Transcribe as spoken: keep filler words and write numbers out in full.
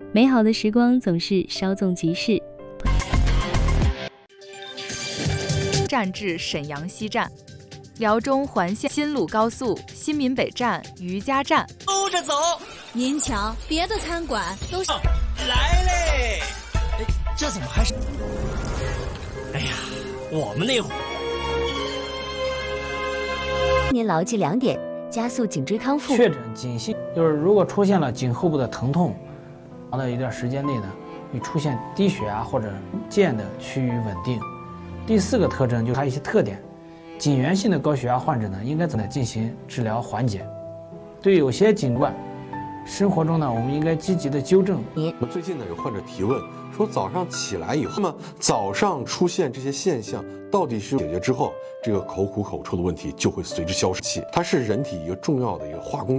美好的时光总是稍纵即逝。 站至沈阳西站，辽中环线新路高速新民北站、余家站。 兜着走， 您瞧，别的餐馆都是。 来嘞！哎，这怎么还是？哎呀，我们那会儿。 您牢记两点，加速颈椎康复。 确诊颈系就是如果出现了颈后部的疼痛，长的一段时间内呢，会出现低血压或者渐的趋于稳定。第四个特征就是它一些特点，颈源性的高血压患者呢，应该怎么进行治疗缓解？对有些颈冠，生活中呢，我们应该积极的纠正。 那么最近呢，有患者提问说，早上起来以后，那么早上出现这些现象，到底是解决之后，这个口苦口臭的问题就会随之消失？它是人体一个重要的一个化工。